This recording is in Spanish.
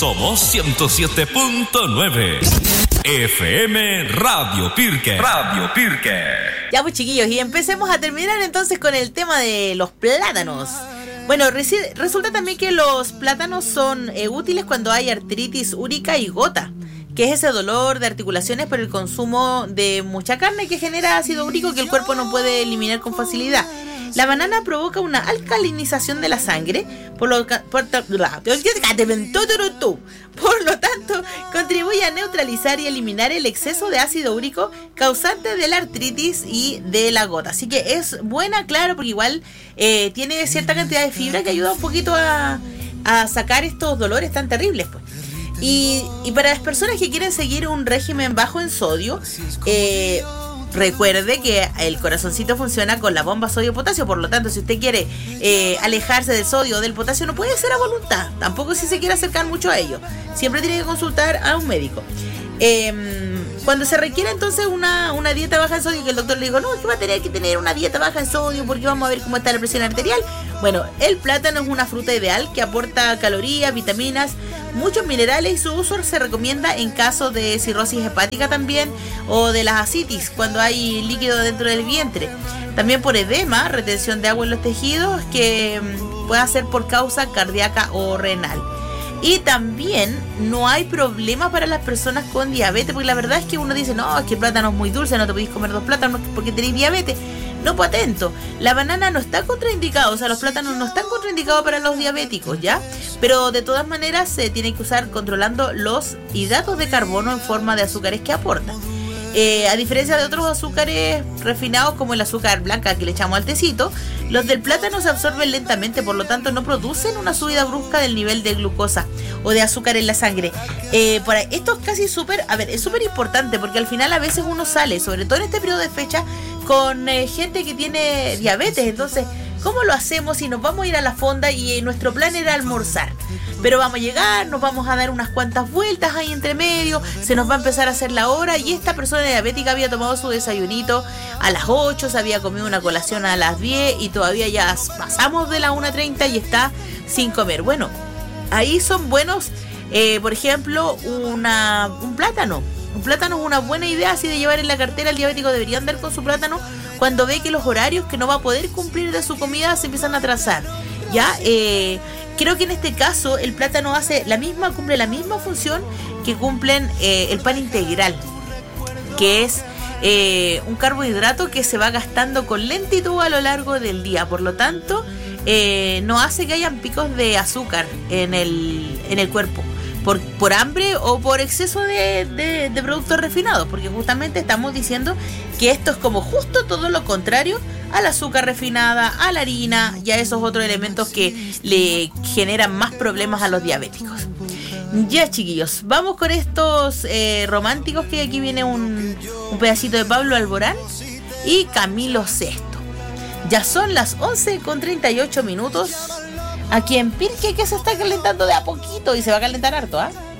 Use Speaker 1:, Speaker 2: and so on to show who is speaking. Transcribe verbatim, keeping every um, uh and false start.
Speaker 1: Somos ciento siete punto nueve. F M Radio Pirque. Radio Pirque.
Speaker 2: Ya pues chiquillos, y empecemos a terminar entonces con el tema de los plátanos. Bueno, resi- resulta también que los plátanos son eh, útiles cuando hay artritis úrica y gota, que es ese dolor de articulaciones por el consumo de mucha carne que genera ácido úrico que el cuerpo no puede eliminar con facilidad. La banana provoca una alcalinización de la sangre, por lo, por, por lo tanto, contribuye a neutralizar y eliminar el exceso de ácido úrico causante de la artritis y de la gota. Así que es buena, claro, porque igual eh, tiene cierta cantidad de fibra que ayuda un poquito a, a sacar estos dolores tan terribles, pues. Y, y para las personas que quieren seguir un régimen bajo en sodio, eh, recuerde que el corazoncito funciona con la bomba sodio-potasio. Por lo tanto, si usted quiere eh, alejarse del sodio o del potasio, no puede ser a voluntad. Tampoco si se quiere acercar mucho a ello. Siempre tiene que consultar a un médico. Eh, cuando se requiere entonces una, una dieta baja en sodio, que el doctor le dijo, no, es que va a tener que tener una dieta baja en sodio porque vamos a ver cómo está la presión arterial. Bueno, el plátano es una fruta ideal que aporta calorías, vitaminas, muchos minerales, y su uso se recomienda en caso de cirrosis hepática también, o de las ascitis, cuando hay líquido dentro del vientre. También por edema, retención de agua en los tejidos, que puede ser por causa cardíaca o renal. Y también no hay problema para las personas con diabetes, porque la verdad es que uno dice, no, es que el plátano es muy dulce, no te podéis comer dos plátanos porque tenéis diabetes. No, pues atento, la banana no está contraindicada, o sea, los plátanos no están contraindicados para los diabéticos, ¿ya? Pero de todas maneras se tiene que usar controlando los hidratos de carbono en forma de azúcares que aportan. Eh, a diferencia de otros azúcares refinados como el azúcar blanca que le echamos al tecito, los del plátano se absorben lentamente, por lo tanto no producen una subida brusca del nivel de glucosa o de azúcar en la sangre. Eh, para esto es casi súper, a ver, es súper importante porque al final a veces uno sale, sobre todo en este periodo de fecha, con eh, gente que tiene diabetes. Entonces, ¿cómo lo hacemos si nos vamos a ir a la fonda y eh, nuestro plan era almorzar? Pero vamos a llegar, nos vamos a dar unas cuantas vueltas ahí entre medio, se nos va a empezar a hacer la hora, y esta persona diabética había tomado su desayunito a las ocho, se había comido una colación a las diez y todavía ya pasamos de la una treinta y está sin comer. Bueno, ahí son buenos, eh, por ejemplo, una, un plátano. Un plátano es una buena idea así de llevar en la cartera. El diabético debería andar con su plátano cuando ve que los horarios que no va a poder cumplir de su comida se empiezan a atrasar. Ya, eh, creo que en este caso el plátano hace la misma, cumple la misma función que cumplen eh, el pan integral, que es eh, un carbohidrato que se va gastando con lentitud a lo largo del día. Por lo tanto, eh, no hace que hayan picos de azúcar en el, en el cuerpo. Por, por hambre o por exceso de, de, de productos refinados, porque justamente estamos diciendo que esto es como justo todo lo contrario al azúcar refinada, a la harina y a esos otros elementos que le generan más problemas a los diabéticos. Ya, chiquillos, vamos con estos eh, románticos, que aquí viene un, un pedacito de Pablo Alborán y Camilo Sesto. Ya son las once con treinta y ocho minutos. Aquí en Pirque, que se está calentando de a poquito y se va a calentar harto, ¿ah? ¿eh?